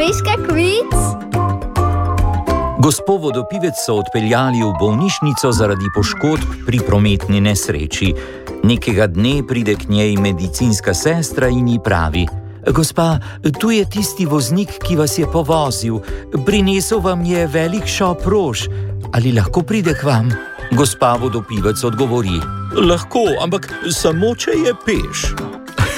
Veš, kak vic? Gospod vodopivec so odpeljali v bolnišnico zaradi poškodb pri prometni nesreči. Nekega dne pride k njej medicinska sestra in ji pravi: Gospa, tu je tisti voznik, ki vas je povozil. Prinesel vam je velik šop rož. Ali lahko pride k vam? Gospa vodopivec odgovori: Lahko, ampak samo če je peš.